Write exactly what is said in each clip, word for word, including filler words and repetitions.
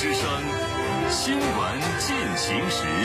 之声新闻进行时。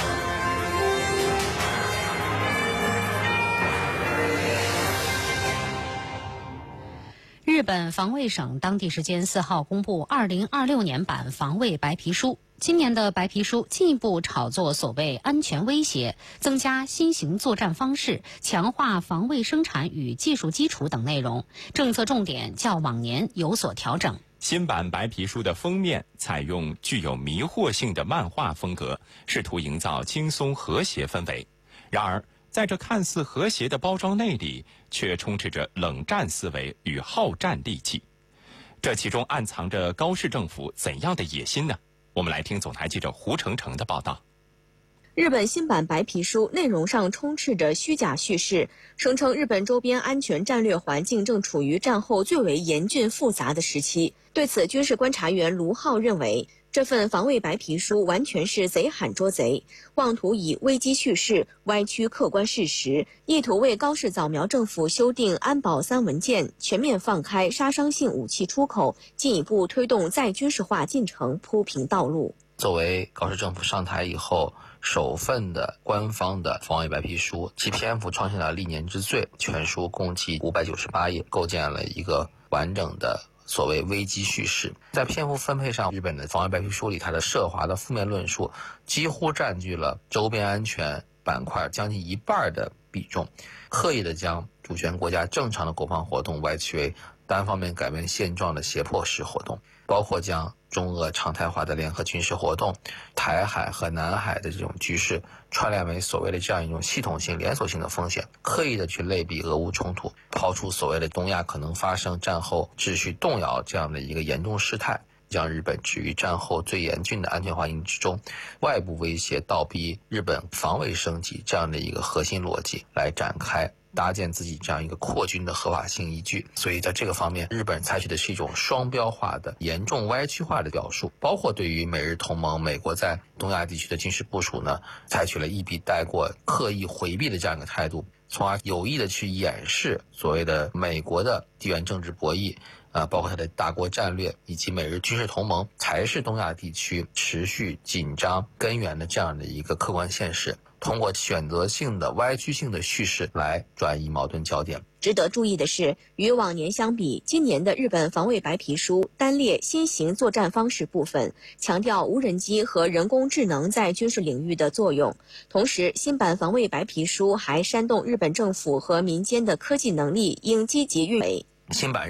日本防卫省当地时间四号公布二零二六年版防卫白皮书。今年的白皮书进一步炒作所谓安全威胁，增加新型作战方式，强化防卫生产与技术基础等内容，政策重点较往年有所调整。 新版白皮书的封面采用具有迷惑性的漫画风格，试图营造轻松和谐氛围。然而，在这看似和谐的包装内里，却充斥着冷战思维与好战戾气。这其中暗藏着高市政府怎样的野心呢？我们来听总台记者胡成成的报道。 日本新版白皮书内容上充斥着虚假叙事，声称日本周边安全战略环境正处于战后最为严峻复杂的时期。对此，军事观察员卢浩认为，这份防卫白皮书完全是贼喊捉贼，妄图以危机叙事歪曲客观事实，意图为高市早苗政府修订安保三文件、全面放开杀伤性武器出口，进一步推动再军事化进程铺平道路。 作为高市政府上台以后首份的官方的防卫白皮书，其篇幅创下了历年之最，全书共计五百九十八页，构建了一个完整的所谓危机叙事。在篇幅分配上，日本的防卫白皮书里，它的涉华的负面论述几乎占据了周边安全板块将近一半的比重，刻意的将主权国家正常的国防活动歪曲为单方面改变现状的胁迫式活动，包括将中俄常态化的联合军事活动、台海和南海的这种局势串联为所谓的这样一种系统性、连锁性的风险，刻意的去类比俄乌冲突，抛出所谓的东亚可能发生战后秩序动摇这样的一个严重事态，将日本置于战后最严峻的安全环境之中，外部威胁倒逼日本防卫升级这样的一个核心逻辑来展开搭建自己这样一个扩军的合法性依据。所以在这个方面，日本采取的是一种双标化的严重歪曲化的表述，包括对于美日同盟美国在东亚地区的军事部署呢，采取了一笔带过、刻意回避的这样一个态度，从而有意的去掩饰所谓的美国的地缘政治博弈啊，包括它的大国战略以及美日军事同盟才是东亚地区持续紧张根源的这样的一个客观现实，通过选择性的歪曲性的叙事来转移矛盾焦点。 值得注意的是，与往年相比，今年的日本防卫白皮书单列新型作战方式部分，强调无人机和人工智能在军事领域的作用。同时，新版防卫白皮书还煽动日本政府和民间的科技能力应积极运用。 新版